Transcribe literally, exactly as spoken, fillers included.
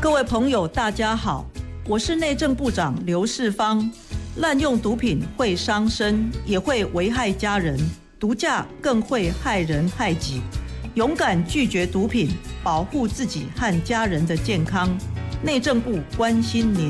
各位朋友，大家好，我是内政部长刘世芳。滥用毒品会伤身，也会危害家人，毒驾更会害人害己。勇敢拒绝毒品，保护自己和家人的健康。内政部关心您。